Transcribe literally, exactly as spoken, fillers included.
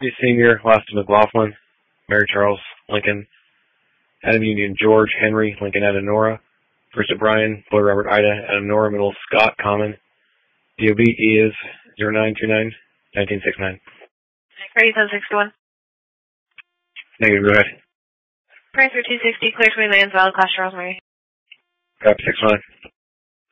Senior, last of McLaughlin, Mary Charles, Lincoln, Adam Union, George, Henry, Lincoln, Adenora, First O'Brien, Boy Robert, Ida, Adenora, Middle, Scott, Common. D O B is zero nine two nine, nineteen sixty-nine. Ready, seven sixty-one. Negative, go ahead. Price for two sixty, clear to me, lands, valid, class Rosemary. Copy, six one.